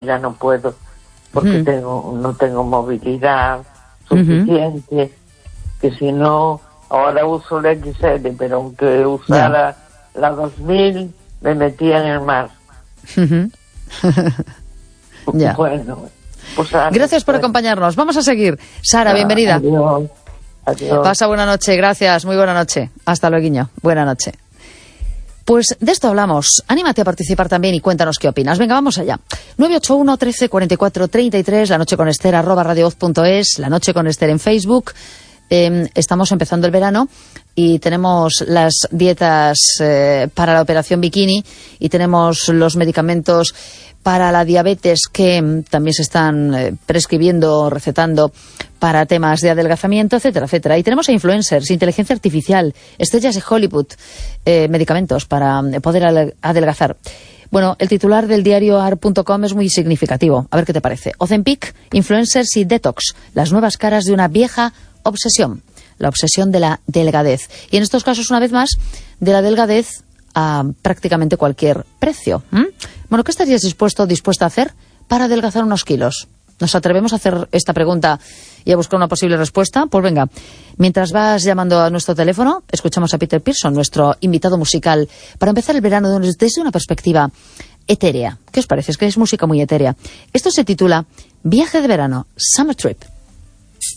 ya no puedo, porque no tengo movilidad suficiente, que si no, ahora uso la XL, pero aunque usara la 2000, me metía en el mar. Ya. Bueno, pues gracias por acompañarnos. Vamos a seguir. Sara, bienvenida. Adiós. Adiós. Pasa buena noche, gracias, muy buena noche. Hasta luego, buena noche. Pues de esto hablamos. Anímate a participar también y cuéntanos qué opinas. Venga, vamos allá. 981 13 44 33, La Noche con Ester, @radiovoz.es, La Noche con Ester en Facebook. Estamos empezando el verano y tenemos las dietas para la operación bikini y tenemos los medicamentos para la diabetes que también se están prescribiendo, recetando para temas de adelgazamiento, etcétera, etcétera. Y tenemos a influencers, inteligencia artificial, estrellas de Hollywood, medicamentos para poder adelgazar. Bueno, el titular del diario ar.com es muy significativo. A ver qué te parece. Ozempic, influencers y detox, las nuevas caras de una vieja obsesión, la obsesión de la delgadez. Y en estos casos, una vez más, de la delgadez a prácticamente cualquier precio. Bueno, ¿qué estarías dispuesta a hacer para adelgazar unos kilos? ¿Nos atrevemos a hacer esta pregunta y a buscar una posible respuesta? Pues venga, mientras vas llamando a nuestro teléfono, escuchamos a Peter Pearson, nuestro invitado musical, para empezar el verano desde una perspectiva etérea. ¿Qué os parece? Es que es música muy etérea. Esto se titula Viaje de verano, Summer Trip.